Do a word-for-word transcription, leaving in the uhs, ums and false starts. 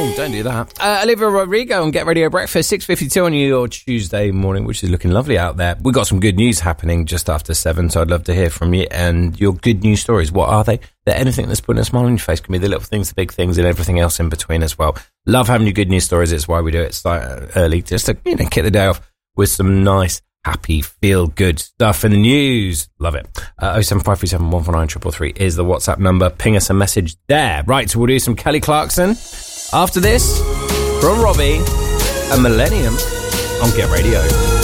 Oh, don't do that. Uh, Olivia Rodrigo on Get Radio Breakfast, six fifty-two on your Tuesday morning, which is looking lovely out there. We've got some good news happening just after seven, so I'd love to hear from you and your good news stories. What are they? They're anything that's putting a smile on your face. Can be the little things, the big things, and everything else in between as well. Love having your good news stories. It's why we do it start early, just to, you know, kick the day off with some nice, happy, feel-good stuff in the news. Love it. Uh, oh seven five three seven one four nine three three three is the WhatsApp number. Ping us a message there. Right, so we'll do some Kelly Clarkson. After this, from Robbie and Millennium on Get Radio.